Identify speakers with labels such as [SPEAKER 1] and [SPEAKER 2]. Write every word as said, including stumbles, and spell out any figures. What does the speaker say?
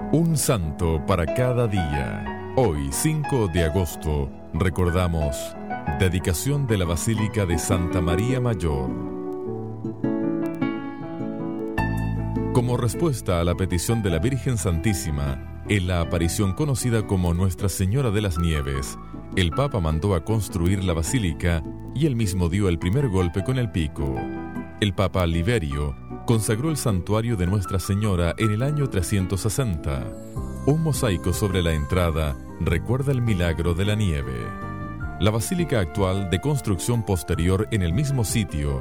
[SPEAKER 1] Un santo para cada día. Hoy, cinco de agosto, recordamos dedicación de la Basílica de Santa María Mayor. Como respuesta a la petición de la Virgen Santísima, en la aparición conocida como Nuestra Señora de las Nieves, el Papa mandó a construir la basílica y él mismo dio el primer golpe con el pico. El Papa Liberio consagró el santuario de Nuestra Señora en el año trescientos sesenta. Un mosaico sobre la entrada recuerda el milagro de la nieve. La basílica actual, de construcción posterior en el mismo sitio,